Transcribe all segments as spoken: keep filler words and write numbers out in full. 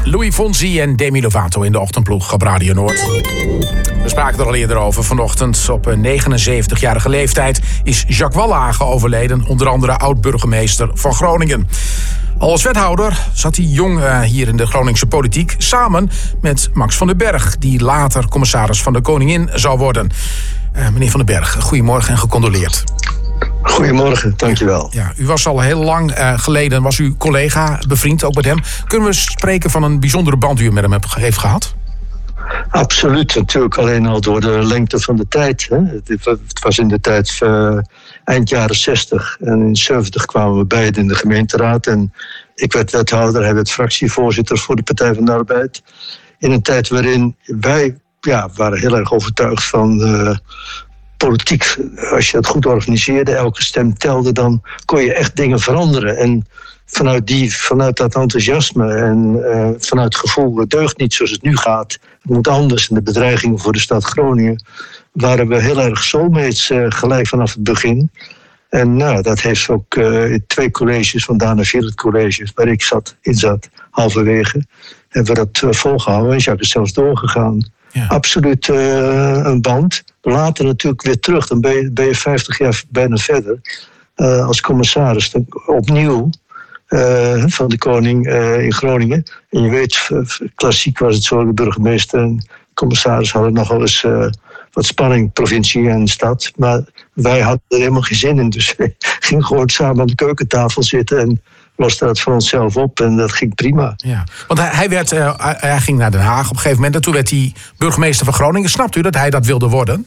Louis Fonsi en Demi Lovato in de ochtendploeg op Radio Noord. We spraken er al eerder over. Vanochtend op een negenenzeventigjarige leeftijd is Jacques Wallage overleden. Onder andere oud-burgemeester van Groningen. Als wethouder zat hij jong uh, hier in de Groningse politiek, samen met Max van den Berg, die later commissaris van de Koningin zou worden. Uh, meneer van den Berg, goedemorgen en gecondoleerd. Goedemorgen, dankjewel. Ja, u was al heel lang uh, geleden, was u collega, bevriend ook met hem. Kunnen we spreken van een bijzondere band die u met hem hebt, heeft gehad? Absoluut, natuurlijk alleen al door de lengte van de tijd. Hè. Het was in de tijd uh, eind jaren zestig en in zeventig kwamen we beiden in de gemeenteraad. En ik werd wethouder, hij werd fractievoorzitter voor de Partij van de Arbeid. In een tijd waarin wij ja, waren heel erg overtuigd van uh, politiek. Als je het goed organiseerde, elke stem telde, dan kon je echt dingen veranderen. En vanuit, die, vanuit dat enthousiasme en uh, vanuit het gevoel, het deugt niet zoals het nu gaat, het moet anders, en de bedreigingen voor de stad Groningen, waren we heel erg soulmates uh, gelijk vanaf het begin. En nou, dat heeft ook uh, in twee colleges, van daarna vier het colleges waar ik zat, in zat, halverwege, hebben we dat uh, volgehouden. En Jacques is zelfs doorgegaan. Ja. Absoluut uh, een band. Later natuurlijk weer terug, dan ben je, ben je vijftig jaar bijna verder, uh, als commissaris, dan opnieuw. Uh, van de koning uh, in Groningen. En je weet, klassiek was het zo, de burgemeester en commissaris hadden nogal eens uh, wat spanning, provincie en stad. Maar wij hadden er helemaal geen zin in. Dus we gingen gewoon samen aan de keukentafel zitten en losten dat voor onszelf op. En dat ging prima. Ja, want hij, hij, werd, uh, hij ging naar Den Haag op een gegeven moment. En toen werd hij burgemeester van Groningen. Snapt u dat hij dat wilde worden?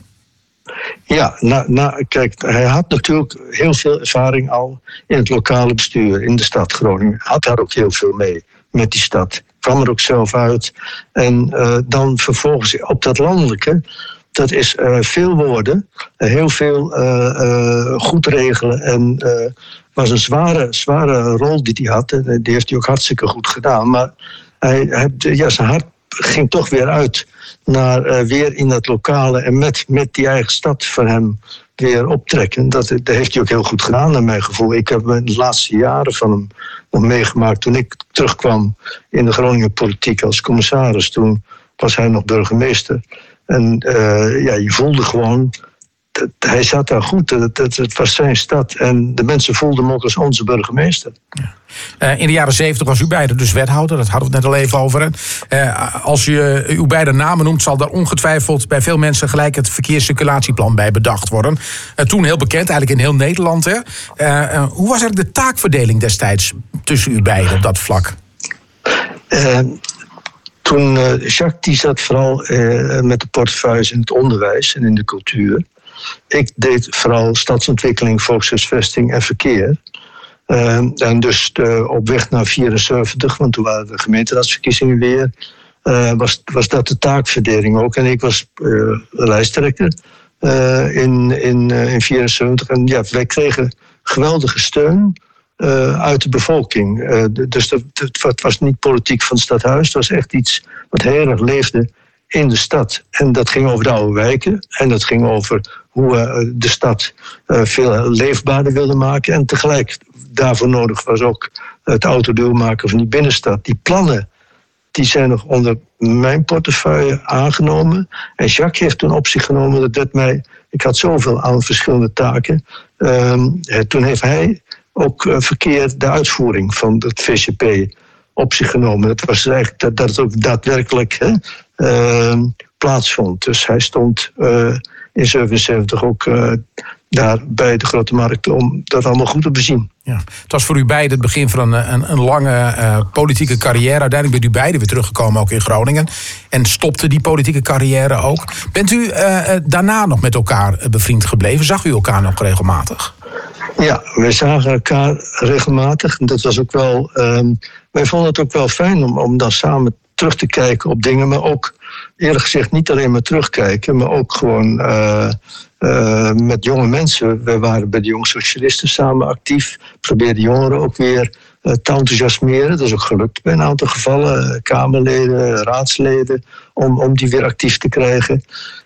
Ja, nou, nou, kijk, hij had natuurlijk heel veel ervaring al in het lokale bestuur in de stad Groningen. Had daar ook heel veel mee met die stad. Kwam er ook zelf uit. En uh, dan vervolgens op dat landelijke, dat is uh, veel woorden, uh, heel veel uh, uh, goed regelen. En uh, was een zware, zware rol die hij had. En die heeft hij ook hartstikke goed gedaan. Maar hij, hij, ja, zijn hart ging toch weer uit naar uh, weer in dat lokale en met, met die eigen stad van hem weer optrekken. Dat, dat heeft hij ook heel goed gedaan, naar mijn gevoel. Ik heb de laatste jaren van hem nog meegemaakt toen ik terugkwam in de Groningen politiek als commissaris. Toen was hij nog burgemeester. En uh, ja, je voelde gewoon, dat, hij zat daar goed. Het, het, het was zijn stad en de mensen voelden hem ook als onze burgemeester. Ja. Uh, in de jaren zeventig was u beiden dus wethouder, dat hadden we het net al even over. Uh, als u uh, uw beide namen noemt, zal daar ongetwijfeld bij veel mensen gelijk het verkeerscirculatieplan bij bedacht worden. Uh, toen heel bekend, eigenlijk in heel Nederland. Hè? Uh, uh, hoe was eigenlijk de taakverdeling destijds tussen u beiden op dat vlak? Uh, toen uh, Jacques die zat vooral uh, met de portefeuilles in het onderwijs en in de cultuur. Ik deed vooral stadsontwikkeling, volkshuisvesting en verkeer. Uh, en dus uh, op weg naar vierenzeventig, want toen waren de gemeenteraadsverkiezingen weer, uh, was, was dat de taakverdeling ook. En ik was uh, lijsttrekker uh, in, in, uh, in vierenzeventig. En ja, wij kregen geweldige steun uh, uit de bevolking. Uh, dus dat, het was niet politiek van het stadhuis, het was echt iets wat heel erg leefde in de stad. En dat ging over de oude wijken. En dat ging over hoe we de stad veel leefbaarder wilden maken. En tegelijk daarvoor nodig was ook het autoduur maken van die binnenstad. Die plannen die zijn nog onder mijn portefeuille aangenomen. En Jacques heeft toen op zich genomen, dat werd mij, ik had zoveel aan verschillende taken. Um, toen heeft hij ook uh, verkeer de uitvoering van het V C P op zich genomen. Het was eigenlijk dat, dat het ook daadwerkelijk hè, uh, plaatsvond. Dus hij stond uh, in zevenenzeventig ook uh, daar bij de Grote Markt om dat allemaal goed te bezien. Ja. Het was voor u beiden het begin van een, een, een lange uh, politieke carrière. Uiteindelijk bent u beiden weer teruggekomen ook in Groningen. En stopte die politieke carrière ook. Bent u uh, daarna nog met elkaar bevriend gebleven? Zag u elkaar nog regelmatig? Ja, wij zagen elkaar regelmatig. En dat was ook wel. Um, wij vonden het ook wel fijn om, om dan samen terug te kijken op dingen. Maar ook, eerlijk gezegd, niet alleen maar terugkijken. Maar ook gewoon uh, uh, met jonge mensen. Wij waren bij de Jonge Socialisten samen actief. Probeerden jongeren ook weer uh, te enthousiasmeren. Dat is ook gelukt bij een aantal gevallen. Kamerleden, raadsleden. Om, om die weer actief te krijgen.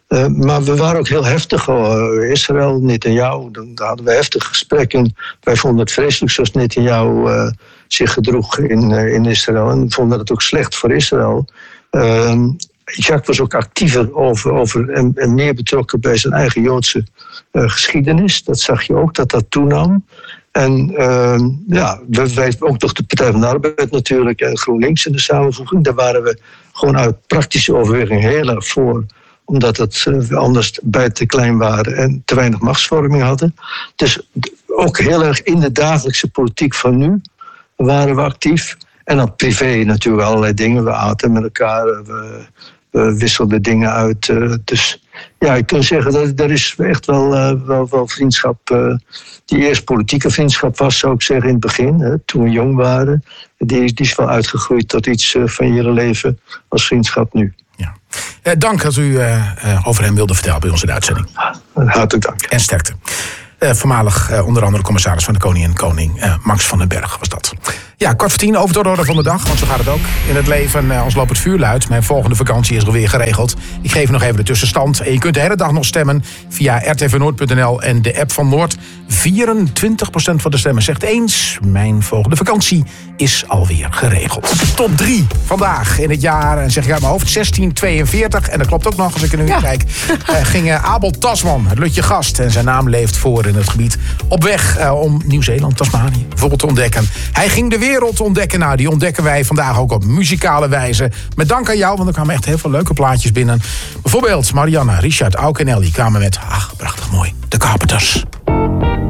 Uh, maar we waren ook heel heftig. Uh, Israël, Netanyahu, dan, daar hadden we heftige gesprekken. Wij vonden het vreselijk zoals Netanyahu uh, zich gedroeg in, uh, in Israël. En we vonden het ook slecht voor Israël. Uh, Jacques was ook actiever over, over en, en meer betrokken bij zijn eigen Joodse uh, geschiedenis. Dat zag je ook, dat dat toenam. En uh, ja, wij ook toch de Partij van de Arbeid natuurlijk en GroenLinks in de samenvoeging. Daar waren we gewoon uit praktische overweging heel erg voor. Omdat het uh, anders bij te klein waren en te weinig machtsvorming hadden. Dus ook heel erg in de dagelijkse politiek van nu waren we actief. En dan privé natuurlijk allerlei dingen. We aten met elkaar, we, we wisselden dingen uit. Uh, dus ja, ik kan zeggen dat er is echt wel, uh, wel, wel vriendschap. Uh, die eerst politieke vriendschap was, zou ik zeggen, in het begin. Hè, toen we jong waren. Die, die is wel uitgegroeid tot iets uh, van je leven als vriendschap nu. Ja. Eh, dank dat u uh, uh, over hem wilde vertellen bij onze uitzending. Hartelijk dank. En sterkte. Uh, voormalig uh, onder andere commissaris van de Koningin en Koning, uh, Max van den Berg was dat. Ja, kwart voor tien over de orde van de dag, want zo gaat het ook in het leven. Uh, ons loopt het vuur luid. Mijn volgende vakantie is alweer geregeld. Ik geef nog even de tussenstand. En je kunt de hele dag nog stemmen via r t v noord punt n l en de app van Noord. vierentwintig procent van de stemmen zegt eens. Mijn volgende vakantie is alweer geregeld. Top drie vandaag in het jaar, en zeg ik uit mijn hoofd, zestien tweeënveertig. En dat klopt ook nog als ik er nu ja. in kijk. Uh, ging uh, Abel Tasman, het Lutje Gast. En zijn naam leeft voor in het gebied. Op weg uh, om Nieuw-Zeeland, Tasmanië bijvoorbeeld te ontdekken. Hij ging de wereld ontdekken. Nou, die ontdekken wij vandaag ook op muzikale wijze. Met dank aan jou, want er kwamen echt heel veel leuke plaatjes binnen. Bijvoorbeeld Marianne, Richard, Auke en Ellie kwamen met, ach, prachtig mooi, de Carpenters.